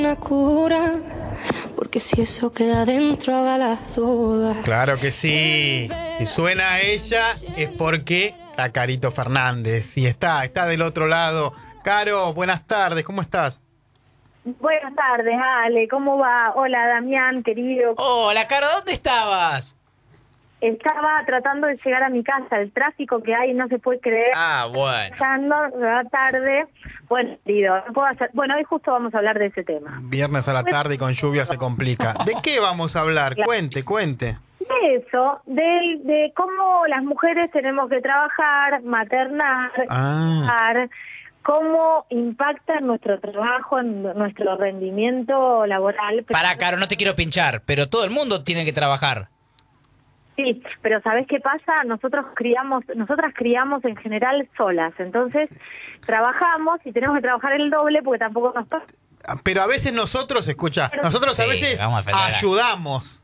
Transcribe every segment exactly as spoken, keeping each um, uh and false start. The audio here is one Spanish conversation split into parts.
una cura, porque si eso queda dentro haga las dudas. Claro que sí. Si suena a ella es porque está Carito Fernández. Y está, está del otro lado. Caro, buenas tardes, ¿cómo estás? Buenas tardes, Ale, ¿cómo va? Hola, Damián, querido. Hola, Caro, ¿dónde estabas? Estaba tratando de llegar a mi casa, el tráfico que hay no se puede creer. Ah, bueno. Llegando a la tarde. Bueno, querido, no puedo hacer... bueno, hoy justo vamos a hablar de ese tema. Viernes a la tarde y con lluvia se complica. ¿De qué vamos a hablar? Claro. Cuente, cuente. De eso, de, de cómo las mujeres tenemos que trabajar, maternar, Ah. cómo impacta en nuestro trabajo, en nuestro rendimiento laboral. Pará, Caro, no te quiero pinchar, pero todo el mundo tiene que trabajar. Sí, pero ¿sabés qué pasa? Nosotros criamos, nosotras criamos en general solas, entonces trabajamos y tenemos que trabajar el doble porque tampoco nos pasa. Pero a veces nosotros, escucha, nosotros a Sí, veces vamos a pelear. ayudamos.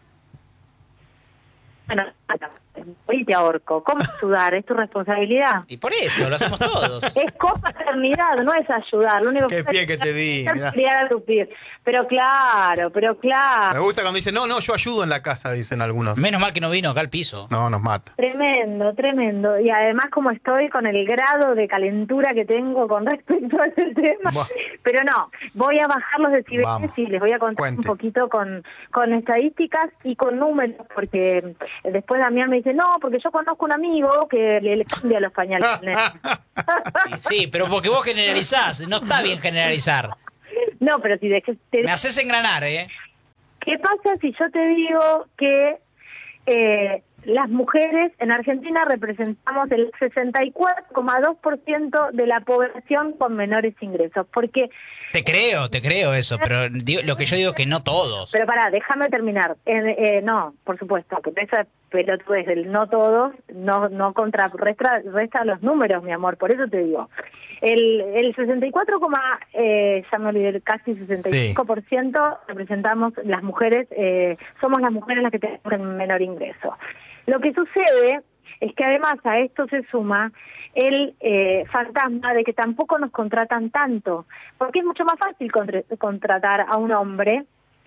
Bueno, hoy te ahorco. ¿Cómo ayudar? ¿Es tu responsabilidad? Y por eso, lo hacemos todos. Es copaternidad, no es ayudar. Lo único Qué pie que te di, es mirá. criar a tu pie. Pero claro, pero Me claro. gusta cuando dicen, no, no, yo ayudo en la casa, dicen algunos. Menos mal que no vino acá al piso. No, nos mata. Tremendo, tremendo. Y además como estoy con el grado de calentura que tengo con respecto a ese tema. Buah. Pero no, voy a bajar los decibeles Vamos. y les voy a contar Cuente. un poquito con, con estadísticas y con números, porque después Damián me dice, no, porque yo conozco un amigo que le, le cambia los pañales. Y sí, pero porque vos generalizás, no está bien generalizar. No, pero si de, te, Me haces engranar, ¿eh? ¿qué pasa si yo te digo que eh, las mujeres en Argentina representamos el sesenta y cuatro coma dos por ciento de la población con menores ingresos? Porque, Te creo, te creo eso, pero digo- lo que yo digo es que no todos. pero pará, déjame terminar. Eh, eh, no, por supuesto, porque esa pelotudez del no todos no no contrarresta resta los números, mi amor, por eso te digo. El, el sesenta y cuatro, eh, ya me olvidé, casi sesenta y cinco por ciento representamos las mujeres, eh, somos las mujeres las que tenemos el menor ingreso. Lo que sucede es que además a esto se suma el eh, fantasma de que tampoco nos contratan tanto, porque es mucho más fácil contra- contratar a un hombre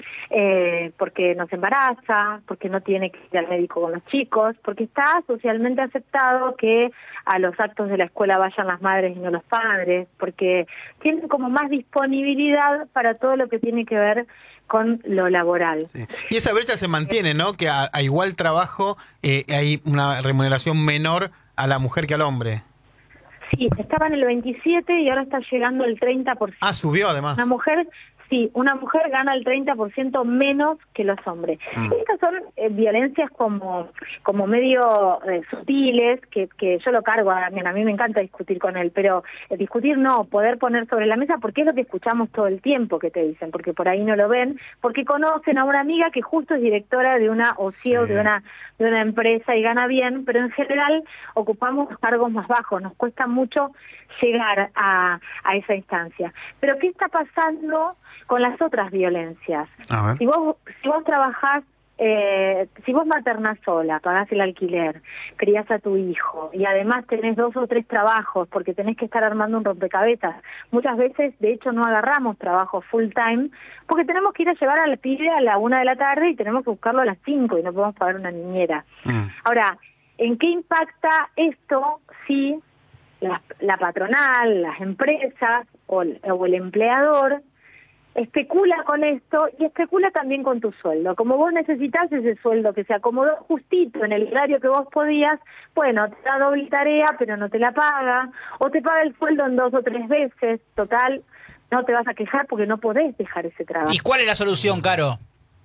eh, porque no se embaraza, porque no tiene que ir al médico con los chicos, porque está socialmente aceptado que a los actos de la escuela vayan las madres y no los padres, porque tienen como más disponibilidad para todo lo que tiene que ver con lo laboral. Sí. Y esa brecha se mantiene, ¿no? Que a, a igual trabajo eh, hay una remuneración menor a la mujer que al hombre. Sí, estaba en el veintisiete y ahora está llegando el treinta por ciento. Ah, subió además. Una mujer, sí, una mujer gana el treinta por ciento menos que los hombres. Mm. Estas son eh, violencias como como medio eh, sutiles, que, que yo lo cargo a Damián, a mí me encanta discutir con él, pero eh, discutir no, poder poner sobre la mesa, porque es lo que escuchamos todo el tiempo que te dicen, porque por ahí no lo ven, porque conocen a una amiga que justo es directora de una, o C E O Sí. de una de una empresa y gana bien, pero en general ocupamos cargos más bajos, nos cuesta mucho llegar a, a esa instancia. Pero ¿qué está pasando con las otras violencias? A ver. Si vos, si vos trabajás, eh, si vos maternás sola, pagás el alquiler, criás a tu hijo y además tenés dos o tres trabajos porque tenés que estar armando un rompecabezas, muchas veces de hecho no agarramos trabajo full time porque tenemos que ir a llevar al pibe a la una de la tarde y tenemos que buscarlo a las cinco y no podemos pagar una niñera. Mm. Ahora, ¿en qué impacta esto si la, la patronal, las empresas o el, o el empleador especula con esto y especula también con tu sueldo? Como vos necesitas ese sueldo que se acomodó justito en el horario que vos podías, bueno, te da doble tarea pero no te la paga, o te paga el sueldo en dos o tres veces, total, no te vas a quejar porque no podés dejar ese trabajo. ¿Y cuál es la solución, Caro?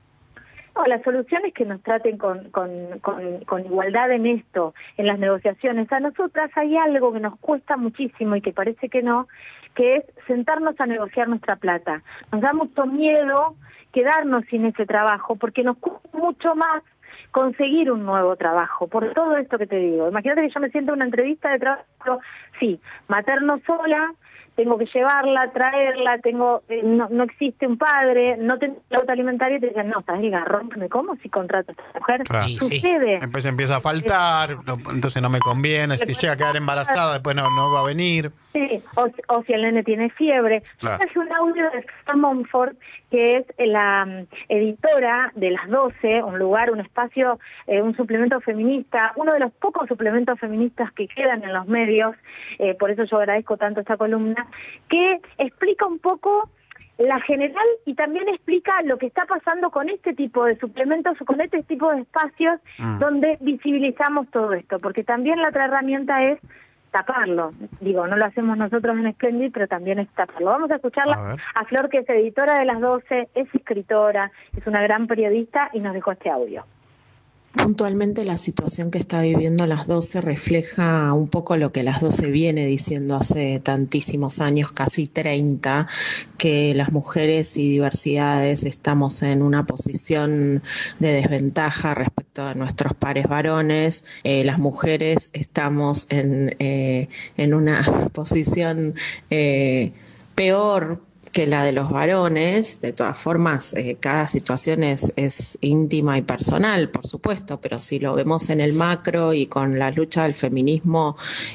No, la solución es que nos traten con, con, con, con igualdad en esto, en las negociaciones. A nosotras hay algo que nos cuesta muchísimo y que parece que no, que es sentarnos a negociar nuestra plata. Nos da mucho miedo quedarnos sin ese trabajo porque nos cuesta mucho más conseguir un nuevo trabajo, por todo esto que te digo. Imagínate que yo me siento en una entrevista de trabajo, sí, materno sola, tengo que llevarla, traerla, tengo eh, no, no existe un padre, no tengo el auto alimentario y te dicen, no, ¿sabes el garrón que me como si contrato a esta mujer? Claro. Sí, sí. Sucede. Después empieza a faltar, no- entonces no me conviene. Si llega a quedar embarazada, después no, no va a venir. Sí, o, o si el nene tiene fiebre. Claro. Yo traje un audio de Flor Montfort, que es la um, editora de Las doce, un lugar, un espacio, eh, un suplemento feminista, uno de los pocos suplementos feministas que quedan en los medios, eh, por eso yo agradezco tanto esta columna, que explica un poco la general y también explica lo que está pasando con este tipo de suplementos o con este tipo de espacios Mm. donde visibilizamos todo esto, porque también la otra herramienta es taparlo. Digo, no lo hacemos nosotros en Splendid, pero también es taparlo. Vamos a escucharla A ver. a Flor, que es editora de Las doce, es escritora, es una gran periodista y nos dejó este audio. Puntualmente la situación que está viviendo Las doce refleja un poco lo que Las doce viene diciendo hace tantísimos años, casi treinta, que las mujeres y diversidades estamos en una posición de desventaja respecto a nuestros pares varones. Eh, las mujeres estamos en, eh, en una posición eh, peor que la de los varones. De todas formas, eh, cada situación es, es íntima y personal, por supuesto, pero si lo vemos en el macro y con la lucha del feminismo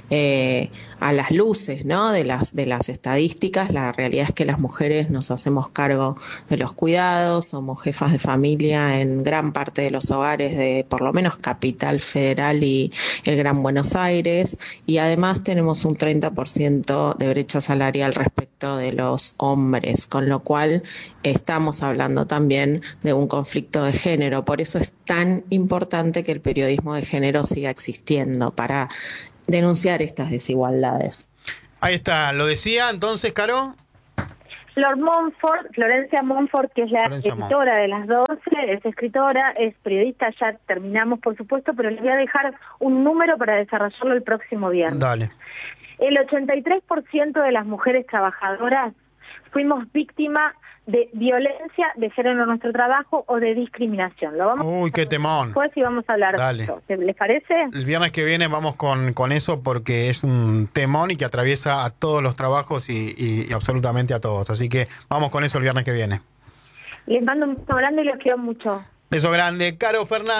eh, a las luces, ¿no?, de las, de las estadísticas, la realidad es que las mujeres nos hacemos cargo de los cuidados, somos jefas de familia en gran parte de los hogares de por lo menos Capital Federal y el Gran Buenos Aires, y además tenemos un treinta por ciento de brecha salarial respecto de los hombres. Hombres, con lo cual estamos hablando también de un conflicto de género. Por eso es tan importante que el periodismo de género siga existiendo, para denunciar estas desigualdades. Ahí está, lo decía entonces, Caro. Flor Montfort, Florencia Montfort, que es la Florencia editora de Las doce, es escritora, es periodista, ya terminamos por supuesto, pero les voy a dejar un número para desarrollarlo el próximo viernes. Dale. El ochenta y tres por ciento de las mujeres trabajadoras fuimos víctimas de violencia de género en nuestro trabajo o de discriminación. Lo vamos Uy, qué temón. después y vamos a hablar Dale. de eso. ¿Les parece? El viernes que viene vamos con, con eso porque es un temón y que atraviesa a todos los trabajos y, y, y absolutamente a todos. Así que vamos con eso el viernes que viene. Les mando un beso grande y los quiero mucho. Beso grande. Caro Fernández.